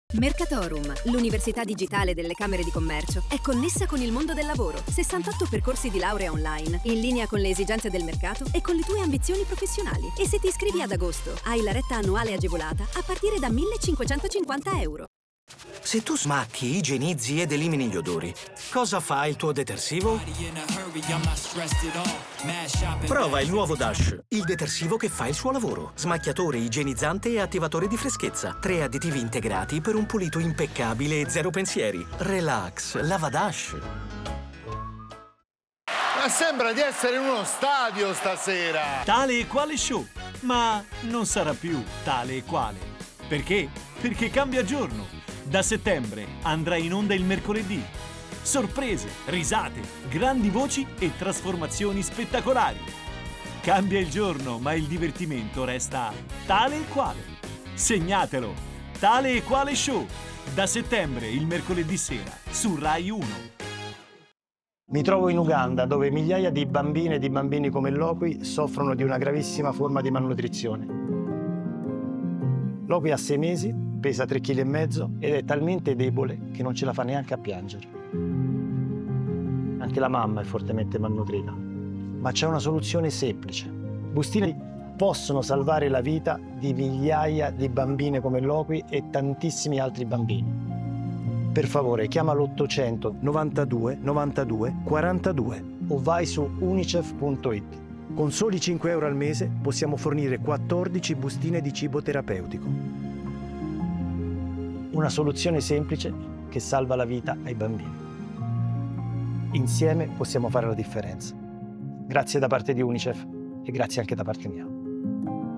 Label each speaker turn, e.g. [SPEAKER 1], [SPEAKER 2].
[SPEAKER 1] Mercatorum, l'università digitale delle Camere di Commercio, è connessa con il mondo del lavoro. 68 percorsi di laurea online, in linea con le esigenze del mercato e con le tue ambizioni professionali. E se ti iscrivi ad agosto, hai la retta annuale agevolata a partire da 1.550 euro.
[SPEAKER 2] Se tu smacchi, igienizzi ed elimini gli odori, cosa fa il tuo detersivo? Prova il nuovo Dash, il detersivo che fa il suo lavoro. Smacchiatore, igienizzante e attivatore di freschezza. 3 additivi integrati per un pulito impeccabile e zero pensieri. Relax, lava Dash.
[SPEAKER 3] Ma sembra di essere in uno stadio stasera.
[SPEAKER 4] Tale e quale show, ma non sarà più tale e quale. Perché? Perché cambia giorno. Da settembre andrà in onda il mercoledì. Sorprese, risate, grandi voci e trasformazioni spettacolari. Cambia il giorno, ma il divertimento resta tale e quale. Segnatelo! Tale e quale show. Da settembre, il mercoledì sera, su Rai 1.
[SPEAKER 5] Mi trovo in Uganda, dove migliaia di bambine e di bambini come Lokwi soffrono di una gravissima forma di malnutrizione. Lokwi ha 6 mesi, pesa 3,5 kg ed è talmente debole che non ce la fa neanche a piangere. Anche la mamma è fortemente malnutrita. Ma c'è una soluzione semplice. Bustine possono salvare la vita di migliaia di bambine come Lokwi e tantissimi altri bambini. Per favore, chiama l'800 92 92 42 o vai su unicef.it. Con soli 5 euro al mese possiamo fornire 14 bustine di cibo terapeutico. Una soluzione semplice che salva la vita ai bambini. Insieme possiamo fare la differenza. Grazie da parte di Unicef e grazie anche da parte mia.